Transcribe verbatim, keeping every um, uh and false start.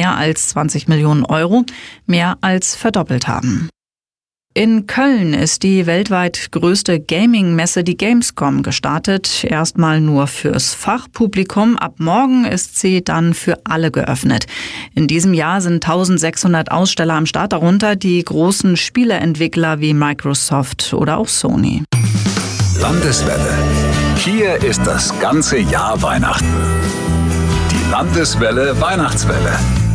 mehr als zwanzig Millionen Euro, mehr als verdoppelt haben. In Köln ist die weltweit größte Gaming-Messe, die Gamescom, gestartet. Erstmal nur fürs Fachpublikum. Ab morgen ist sie dann für alle geöffnet. In diesem Jahr sind eintausendsechshundert Aussteller am Start, darunter die großen Spieleentwickler wie Microsoft oder auch Sony. Landeswelle. Hier ist das ganze Jahr Weihnachten. Die Landeswelle Weihnachtswelle.